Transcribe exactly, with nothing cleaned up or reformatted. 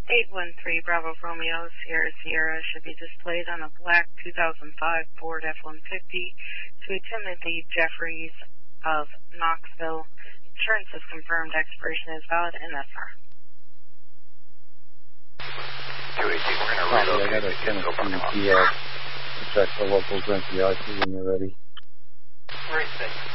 eight one three Bravo Romeo Sierra Sierra should be displayed on a black two thousand five Ford F one fifty to Timothy Jeffries of Knoxville. Insurance is confirmed. Expiration is valid. N S R. two eighteen, we're going to relocate. I got a Tennessee T L to check the local N P I C when you're ready. Great, thanks.